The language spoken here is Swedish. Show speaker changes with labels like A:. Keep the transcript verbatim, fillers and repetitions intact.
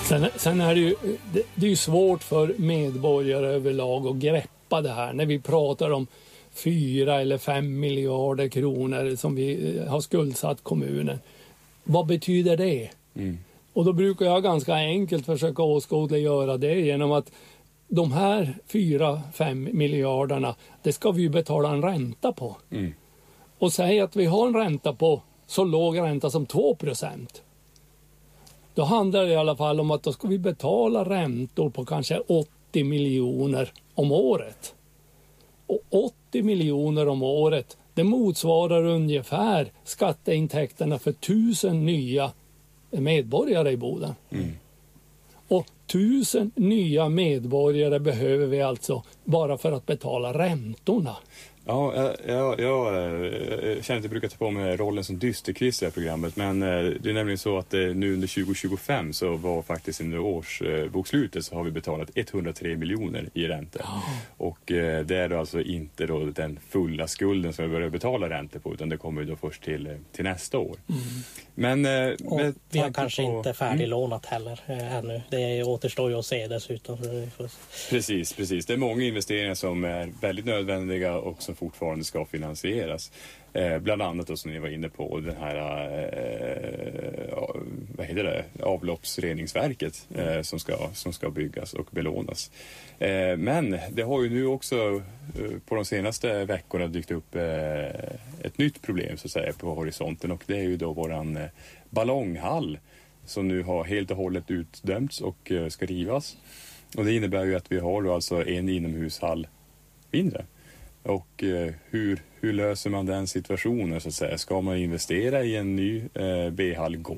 A: Sen, sen är det ju, det, det är ju svårt för medborgare överlag att greppa det här när vi pratar om fyra eller fem miljarder kronor som vi har skuldsatt kommunen. Vad betyder det? Mm. Och då brukar jag ganska enkelt försöka åskådliggöra det genom att de här fyra, fem miljarderna, det ska vi ju betala en ränta på. Mm. Och säg att vi har en ränta på så låg ränta som två procent. Då handlar det i alla fall om att då ska vi betala räntor på kanske åttio miljoner om året. Och åttio miljoner om året, det motsvarar ungefär skatteintäkterna för tusen nya medborgare i Boden. Mm. Och tusen nya medborgare behöver vi alltså bara för att betala räntorna.
B: Ja, jag, jag, jag, jag känner att jag brukar ta på mig rollen som dysterkvist i det här programmet, men det är nämligen så att nu under tjugo tjugofem så var faktiskt under årsbokslutet så har vi betalat etthundratre miljoner i räntor. Oh. Och det är då alltså inte då den fulla skulden som vi börjar betala räntor på, utan det kommer då först till, till nästa år. Mm. Men
C: och vi har kanske på, inte färdiglånat mm. heller äh, ännu. Det återstår ju att se dessutom.
B: Precis, precis. Det är många investeringar som är väldigt nödvändiga och som fortfarande ska finansieras. Eh, bland annat då, som ni var inne på, den här eh, vad heter det? avloppsreningsverket eh, som, ska, som ska byggas och belånas. Eh, men det har ju nu också eh, på de senaste veckorna dykt upp eh, ett nytt problem så att säga på horisonten, och det är ju då våran eh, ballonghall som nu har helt och hållet utdömts och eh, ska rivas. Och det innebär ju att vi har då alltså en inomhushall mindre. Och eh, hur, hur löser man den situationen så att säga? Ska man investera i en ny eh, B-hall? Går